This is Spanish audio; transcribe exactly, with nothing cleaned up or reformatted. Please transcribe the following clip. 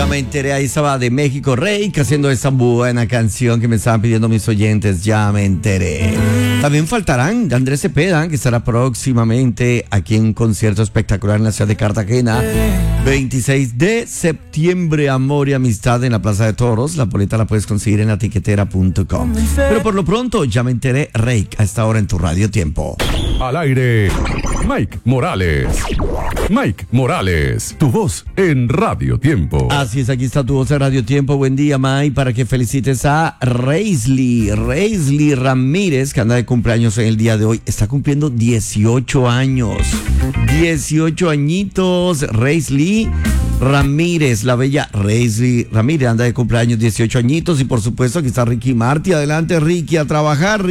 Ya me enteré, ahí estaba de México Rey haciendo esa buena canción que me estaban pidiendo mis oyentes. Ya me enteré. También faltarán de Andrés Cepeda, que estará próximamente aquí en un concierto espectacular en la ciudad de Cartagena. veintiséis de septiembre, amor y amistad en la Plaza de Toros. La boleta la puedes conseguir en atiquetera punto com. Pero por lo pronto, ya me enteré, Rey, a esta hora en tu Radio Tiempo. Al aire, Mike Morales. Mike Morales, tu voz en Radio Tiempo. Así es, aquí está tu voz en Radio Tiempo. Buen día, Mike, para que felicites a Reisley, Reisley Ramírez, que anda de cumpleaños en el día de hoy. Está cumpliendo dieciocho años. dieciocho añitos, Reisley Ramírez, la bella Reisley Ramírez anda de cumpleaños, dieciocho añitos. Y por supuesto, aquí está Ricky Marty. Adelante, Ricky, a trabajar.